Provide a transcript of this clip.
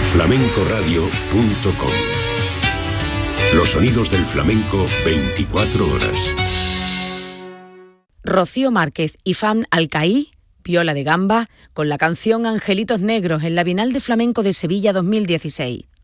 flamencoradio.com. Los sonidos del flamenco 24 horas. Rocío Márquez y Fam Alcaí, viola de gamba, con la canción Angelitos Negros en la Bienal de Flamenco de Sevilla 2016.